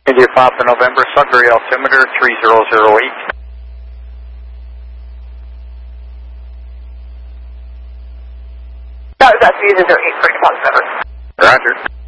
India Papa November, Sudbury altimeter 3008. That was us using their 8 for deposit number. Roger.